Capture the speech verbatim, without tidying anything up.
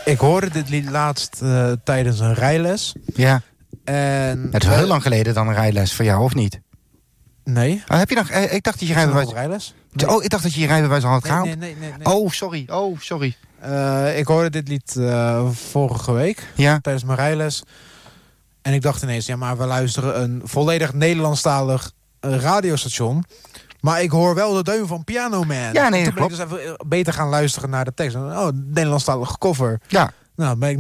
Ik hoorde dit lied laatst uh, tijdens een rijles. Ja. En, het is wel heel lang geleden dan een rijles voor jou, of niet? Nee. Oh, heb je nog, eh, ik dacht dat je rijbewijs... rijles? Nee. Oh, ik dacht dat je je rijbewijs al had nee, gehaald. nee, nee, nee, nee. Oh, sorry. Oh, sorry. Uh, ik hoorde dit lied uh, vorige week. Ja. Tijdens mijn rijles. En ik dacht ineens, ja, maar we luisteren een volledig Nederlandstalig uh, radiostation. Maar ik hoor wel de deun van Piano Man. Ja, nee, toen ben klopt. ik dus even beter gaan luisteren naar de tekst. Oh, Nederlandstalige cover. Ja. Nou, ben ik